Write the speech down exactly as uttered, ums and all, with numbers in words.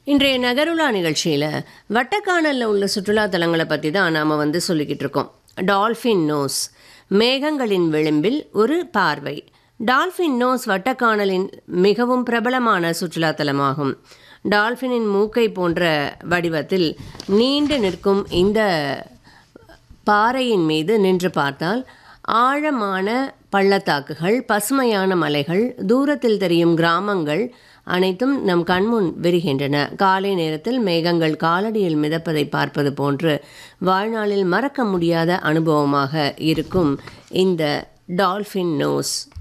இன்றைய நகருலா நிகழ்ச்சியில் வட்டக்கானலில் உள்ள சுற்றுலா தலங்களை பற்றி தான் நாம் வந்து சொல்லிக்கிட்டு இருக்கோம். டால்ஃபின் நோஸ், மேகங்களின் விளிம்பில் ஒரு பார்வை. டால்ஃபின் நோஸ் வட்டக்கானலின் மிகவும் பிரபலமான சுற்றுலா தலமாகும். டால்ஃபினின் மூக்கை போன்ற வடிவத்தில் நீண்டு நிற்கும் இந்த பாறையின் மீது நின்று பார்த்தால் ஆழமான பள்ளத்தாக்குகள், பசுமையான மலைகள், தூரத்தில் தெரியும் கிராமங்கள் அனைத்தும் நம் கண்முன் விரிகின்றன. காலை நேரத்தில் மேகங்கள் காலடியில் மிதப்பதை பார்ப்பது போன்று வாழ்நாளில் மறக்க முடியாத அனுபவமாக இருக்கும் இந்த டால்ஃபின் நோஸ்